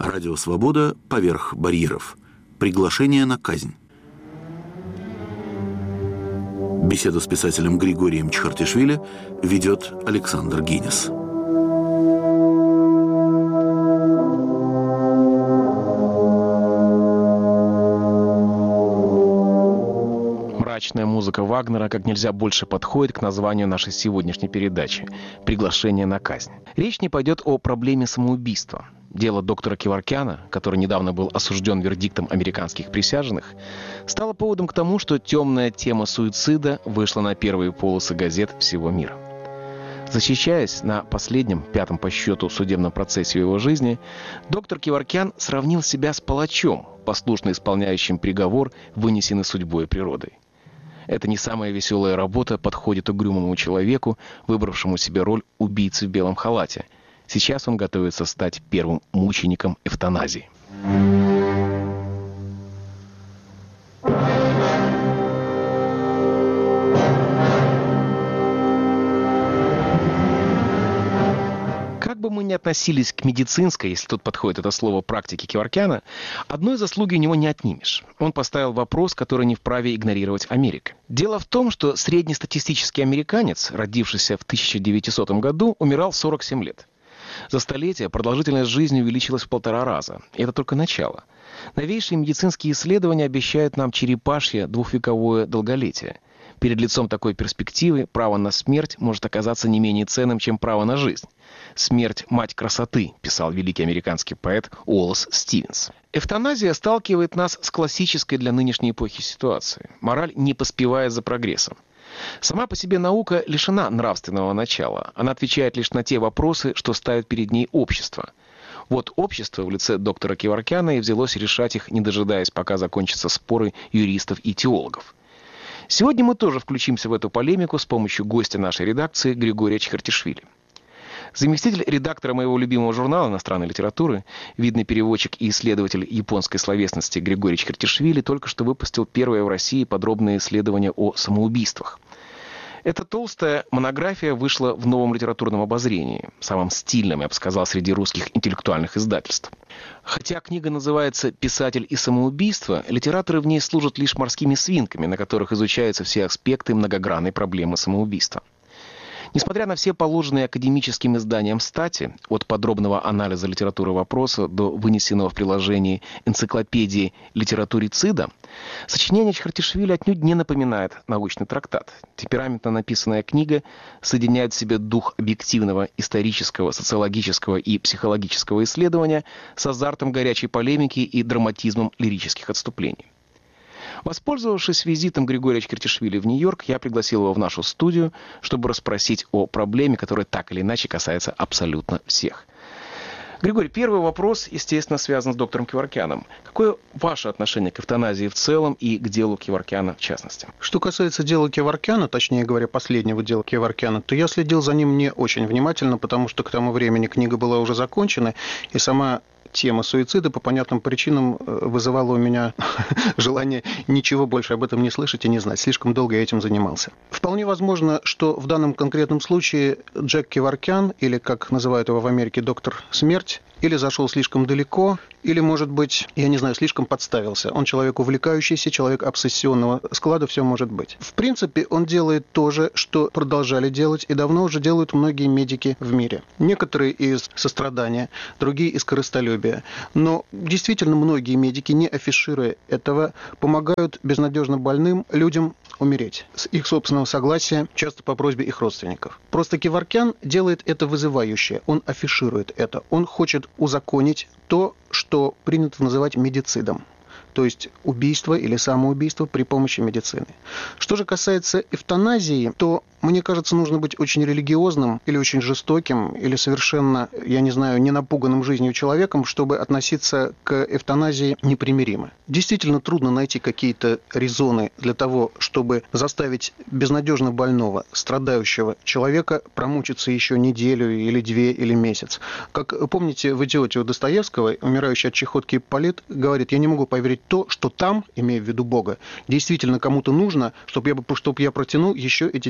Радио «Свобода» поверх барьеров. Приглашение на казнь. Беседу с писателем Григорием Чхартишвили ведет Александр Гинес. Мрачная музыка Вагнера как нельзя больше подходит к названию нашей сегодняшней передачи «Приглашение на казнь». Речь не пойдет о проблеме самоубийства. Дело доктора Кеворкяна, который недавно был осужден вердиктом американских присяжных, стало поводом к тому, что темная тема суицида вышла на первые полосы газет всего мира. Защищаясь на последнем, пятом по счету судебном процессе его жизни, доктор Кеворкян сравнил себя с палачом, послушно исполняющим приговор, вынесенный судьбой и природой. Это не самая веселая работа подходит угрюмому человеку, выбравшему себе роль убийцы в белом халате. Сейчас он готовится стать первым мучеником эвтаназии. Как бы мы ни относились к медицинской, если тут подходит это слово, практике Кеворкяна, одной заслуги у него не отнимешь. Он поставил вопрос, который не вправе игнорировать Америка. Дело в том, что среднестатистический американец, родившийся в 1900 году, умирал в 47 лет. За столетие продолжительность жизни увеличилась в 1,5 раза. И это только начало. Новейшие медицинские исследования обещают нам черепашье двухвековое долголетие. Перед лицом такой перспективы право на смерть может оказаться не менее ценным, чем право на жизнь. «Смерть – мать красоты», писал великий американский поэт Уоллес Стивенс. Эвтаназия сталкивает нас с классической для нынешней эпохи ситуацией. Мораль не поспевает за прогрессом. Сама по себе наука лишена нравственного начала. Она отвечает лишь на те вопросы, что ставит перед ней общество. Вот общество в лице доктора Кеворкяна и взялось решать их, не дожидаясь, пока закончатся споры юристов и теологов. Сегодня мы тоже включимся в эту полемику с помощью гостя нашей редакции Григория Чхартишвили. Заместитель редактора моего любимого журнала иностранной литературы, видный переводчик и исследователь японской словесности Григорий Чхартишвили только что выпустил первое в России подробное исследование о самоубийствах. Эта толстая монография вышла в Новом литературном обозрении, самом стильном, я бы сказал, среди русских интеллектуальных издательств. Хотя книга называется «Писатель и самоубийство», литераторы в ней служат лишь морскими свинками, на которых изучаются все аспекты многогранной проблемы самоубийства. Несмотря на все положенные академическим изданиям стати, от подробного анализа литературы вопроса до вынесенного в приложении энциклопедии литературицида, сочинение Чхартишвили отнюдь не напоминает научный трактат. Темпераментно написанная книга соединяет в себе дух объективного исторического, социологического и психологического исследования с азартом горячей полемики и драматизмом лирических отступлений. Воспользовавшись визитом Григория Чхартишвили в Нью-Йорк, я пригласил его в нашу студию, чтобы расспросить о проблеме, которая так или иначе касается абсолютно всех. Григорий, первый вопрос, естественно, связан с доктором Кеворкяном. Какое ваше отношение к эвтаназии в целом и к делу Кеворкяна в частности? Что касается дела Кеворкяна, точнее говоря, последнего дела Кеворкяна, то я следил за ним не очень внимательно, потому что к тому времени книга была уже закончена, и сама тема суицида по понятным причинам вызывала у меня желание ничего больше об этом не слышать и не знать. Слишком долго я этим занимался. Вполне возможно, что в данном конкретном случае Джек Кеворкян, или, как называют его в Америке, доктор Смерть, или зашел слишком далеко, или, может быть, я не знаю, слишком подставился. Он человек увлекающийся, человек обсессионного склада, все может быть. В принципе, он делает то же, что продолжали делать, и давно уже делают многие медики в мире. Некоторые из сострадания, другие из корыстолюбия. Но действительно многие медики, не афишируя этого, помогают безнадежно больным людям умереть с их собственного согласия, часто по просьбе их родственников. Просто Кеворкян делает это вызывающе, он афиширует это, он хочет узаконить то, что принято называть медицидом. То есть убийство или самоубийство при помощи медицины. Что же касается эвтаназии, то, мне кажется, нужно быть очень религиозным или очень жестоким, или совершенно, я не знаю, не напуганным жизнью человеком, чтобы относиться к эвтаназии непримиримо. Действительно трудно найти какие-то резоны для того, чтобы заставить безнадежно больного, страдающего человека промучиться еще неделю или 2 или месяц. Как помните, в «Идиоте» у Достоевского умирающий от чехотки Ипполит говорит: «Я не могу поверить в то, что там, имея в виду Бога, действительно кому-то нужно, чтобы я протянул еще эти 2 недели».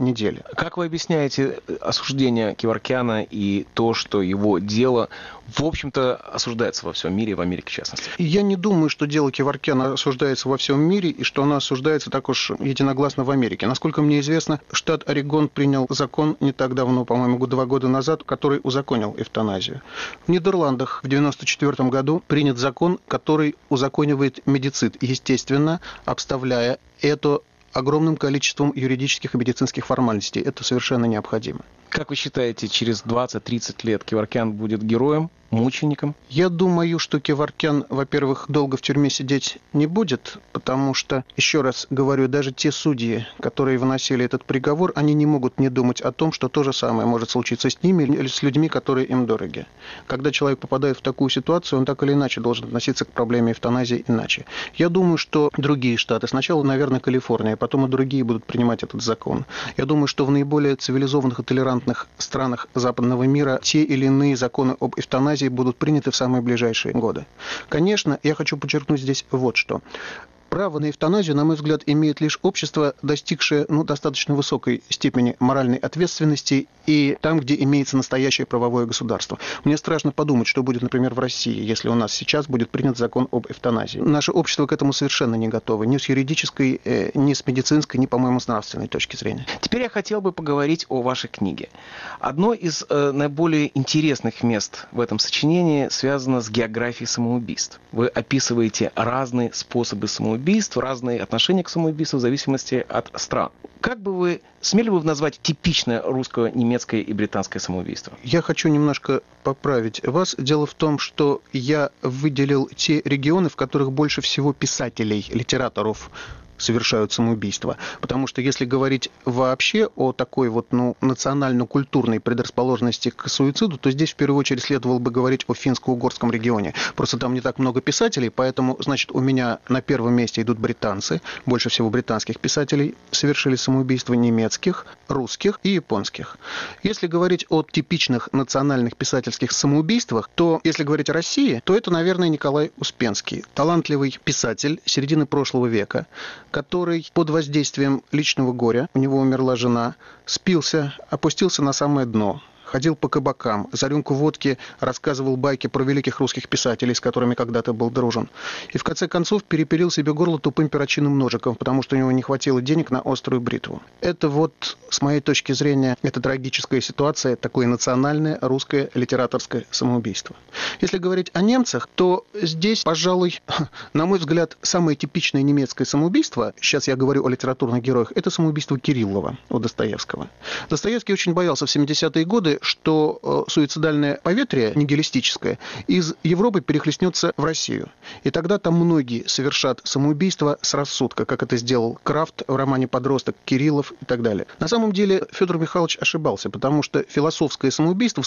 недели. Как вы объясняете осуждение Кеворкяна и то, что его дело, в общем-то, осуждается во всем мире, в Америке в частности? Я не думаю, что дело Кеворкяна осуждается во всем мире и что оно осуждается так уж единогласно в Америке. Насколько мне известно, штат Орегон принял закон не так давно, по-моему, 2 года назад, который узаконил эвтаназию. В Нидерландах в 1994 году принят закон, который узаконивает медицид, естественно, обставляя это огромным количеством юридических и медицинских формальностей. Это совершенно необходимо. Как вы считаете, через 20-30 лет Кеворкян будет героем, мучеником? Я думаю, что Кеворкян, во-первых, долго в тюрьме сидеть не будет, потому что, еще раз говорю, даже те судьи, которые выносили этот приговор, они не могут не думать о том, что то же самое может случиться с ними или с людьми, которые им дороги. Когда человек попадает в такую ситуацию, он так или иначе должен относиться к проблеме эвтаназии иначе. Я думаю, что другие штаты, сначала, наверное, Калифорния, а потом и другие будут принимать этот закон. Я думаю, что в наиболее цивилизованных и толерантных странах западного мира те или иные законы об эвтаназии будут приняты в самые ближайшие годы. Конечно, я хочу подчеркнуть здесь вот что. Право на эвтаназию, на мой взгляд, имеет лишь общество, достигшее достаточно высокой степени моральной ответственности и там, где имеется настоящее правовое государство. Мне страшно подумать, что будет, например, в России, если у нас сейчас будет принят закон об эвтаназии. Наше общество к этому совершенно не готово, ни с юридической, ни с медицинской, ни, по-моему, с нравственной точки зрения. Теперь я хотел бы поговорить о вашей книге. Одно из наиболее интересных мест в этом сочинении связано с географией самоубийств. Вы описываете разные способы самоубийств, разные отношения к самоубийству в зависимости от стран. Как бы вы смели бы назвать типичное русское, немецкое и британское самоубийство? Я хочу немножко поправить вас. Дело в том, что я выделил те регионы, в которых больше всего писателей, литераторов совершают самоубийство. Потому что если говорить вообще о такой национально-культурной предрасположенности к суициду, то здесь в первую очередь следовало бы говорить о финско-угорском регионе. Просто там не так много писателей, поэтому, значит, у меня на первом месте идут британцы. Больше всего британских писателей совершили самоубийство, немецких, русских и японских. Если говорить о типичных национальных писательских самоубийствах, то если говорить о России, то это, наверное, Николай Успенский. Талантливый писатель середины прошлого века, который под воздействием личного горя, у него умерла жена, спился, опустился на самое дно, ходил по кабакам, за рюмку водки рассказывал байки про великих русских писателей, с которыми когда-то был дружен. И в конце концов перепилил себе горло тупым перочинным ножиком, потому что у него не хватило денег на острую бритву. Это с моей точки зрения, это трагическая ситуация, такое национальное русское литераторское самоубийство. Если говорить о немцах, то здесь, пожалуй, на мой взгляд, самое типичное немецкое самоубийство, сейчас я говорю о литературных героях, это самоубийство Кириллова у Достоевского. Достоевский очень боялся в 70-е годы, что суицидальное поветрие нигилистическое из Европы перехлестнется в Россию. И тогда там многие совершат самоубийство с рассудка, как это сделал Крафт в романе «Подросток», Кириллов и так далее. На самом деле Федор Михайлович ошибался, потому что философское самоубийство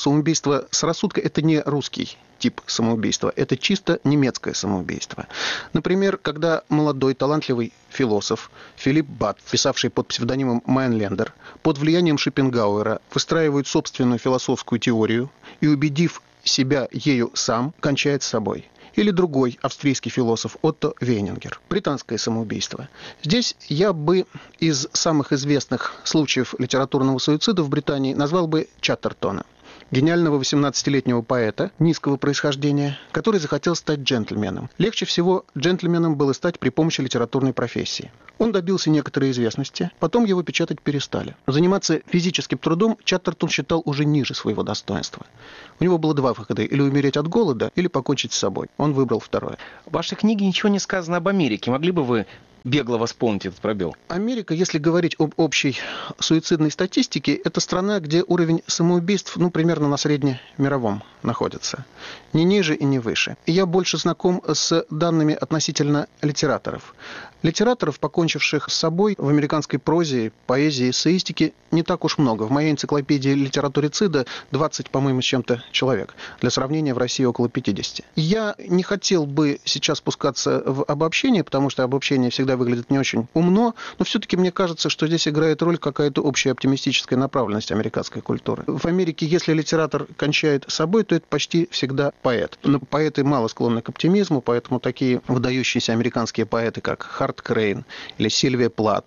с рассудка, это не русский тип самоубийства, это чисто немецкое самоубийство. Например, когда молодой талантливый философ Филипп Бат, писавший под псевдонимом Майнлендер, под влиянием Шопенгауэра выстраивает собственную философскую теорию и, убедив себя ею сам, кончает с собой. Или другой австрийский философ Отто Вейнингер. Британское самоубийство. Здесь я бы из самых известных случаев литературного суицида в Британии назвал бы Чаттертона. Гениального 18-летнего поэта низкого происхождения, который захотел стать джентльменом. Легче всего джентльменом было стать при помощи литературной профессии. Он добился некоторой известности, потом его печатать перестали. Заниматься физическим трудом Чаттертон считал уже ниже своего достоинства. У него было 2 выхода: или умереть от голода, или покончить с собой. Он выбрал второе. В вашей книге ничего не сказано об Америке. Могли бы вы бегло восполнить этот пробел? Америка, если говорить об общей суицидной статистике, это страна, где уровень самоубийств, примерно на среднемировом находится. Не ниже и не выше. И я больше знаком с данными относительно литераторов. Литераторов, покончивших с собой в американской прозе, поэзии, эссеистике, не так уж много. В моей энциклопедии литературицида 20, по-моему, с чем-то человек. Для сравнения, в России около 50. Я не хотел бы сейчас спускаться в обобщение, потому что обобщение всегда выглядит не очень умно, но все-таки мне кажется, что здесь играет роль какая-то общая оптимистическая направленность американской культуры. В Америке, если литератор кончает с собой, то это почти всегда поэт. Но поэты мало склонны к оптимизму, поэтому такие выдающиеся американские поэты, как Харт Крейн или Сильвия Плат,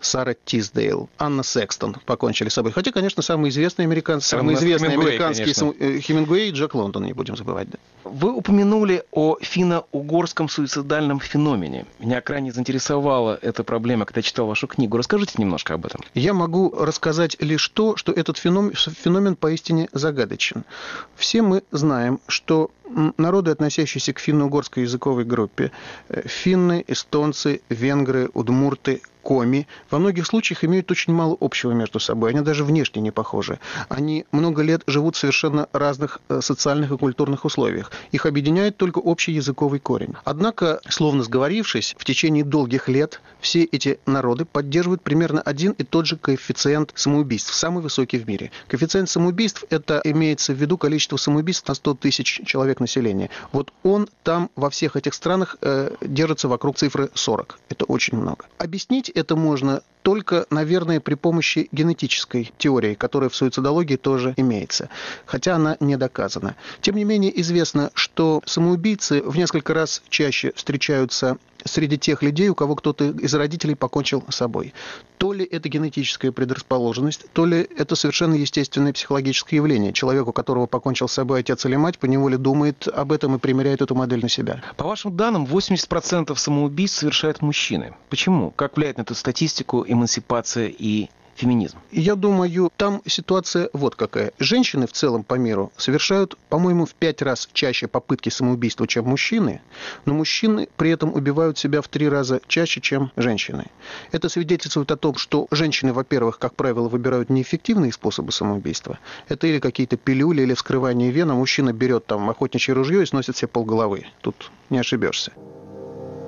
Сара Тисдейл, Анна Секстон покончили с собой. Хотя, конечно, самый известный американский Хемингуэй и Джек Лондон, не будем забывать. Да. Вы упомянули о финно-угорском суицидальном феномене. Меня крайне заинтересовала эта проблема, когда читал вашу книгу. Расскажите немножко об этом. Я могу рассказать лишь то, что этот феномен поистине загадочен. Все мы знаем, что народы, относящиеся к финно-угорской языковой группе, финны, эстонцы, венгры, удмурты, коми, во многих случаях имеют очень мало общего между собой. Они даже внешне не похожи. Они много лет живут в совершенно разных социальных и культурных условиях. Их объединяет только общий языковый корень. Однако, словно сговорившись, в течение долгих лет все эти народы поддерживают примерно один и тот же коэффициент самоубийств, самый высокий в мире. Коэффициент самоубийств – это имеется в виду количество самоубийств на 100 тысяч человек населения. Вот он там во всех этих странах держится вокруг цифры 40. Это очень много. Объяснить это можно только, наверное, при помощи генетической теории, которая в суицидологии тоже имеется, хотя она не доказана. Тем не менее, известно, что самоубийцы в несколько раз чаще встречаются среди тех людей, у кого кто-то из родителей покончил с собой. То ли это генетическая предрасположенность, то ли это совершенно естественное психологическое явление. Человек, у которого покончил с собой отец или мать, поневоле думает об этом и примеряет эту модель на себя. По вашим данным, 80% самоубийств совершают мужчины. Почему? Как влияет на эту статистику эмансипация и феминизм? Я думаю, там ситуация вот какая. Женщины в целом по миру совершают, по-моему, в 5 раз чаще попытки самоубийства, чем мужчины, но мужчины при этом убивают себя в 3 раза чаще, чем женщины. Это свидетельствует о том, что женщины, во-первых, как правило, выбирают неэффективные способы самоубийства. Это или какие-то пилюли, или вскрывание вен, а мужчина берет там охотничье ружье и сносит себе полголовы. Тут не ошибешься.